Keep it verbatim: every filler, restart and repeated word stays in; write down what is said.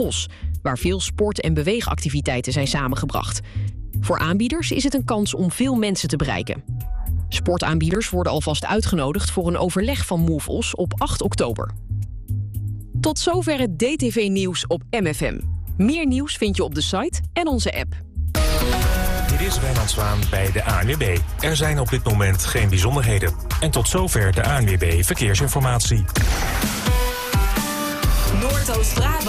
Os, waar veel sport- en beweegactiviteiten zijn samengebracht. Voor aanbieders is het een kans om veel mensen te bereiken. Sportaanbieders worden alvast uitgenodigd voor een overleg van MoveOS op acht oktober. Tot zover het D T V-nieuws op M F M. Meer nieuws vind je op de site en onze app. Dit is Wijnand Zwaan bij de A N W B. Er zijn op dit moment geen bijzonderheden. En tot zover de A N W B Verkeersinformatie. Noordoost-Brabant.